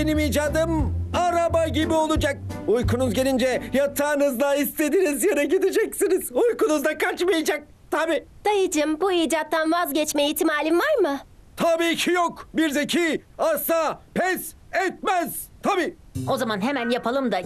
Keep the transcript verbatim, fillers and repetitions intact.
benim icadım araba gibi olacak. Uykunuz gelince yatağınızda istediğiniz yere gideceksiniz. Uykunuz da kaçmayacak. Tabii. Dayıcığım, bu icattan vazgeçme ihtimalin var mı? Tabii ki yok. Bir zeki asla pes etmez. Tabii. O zaman hemen yapalım da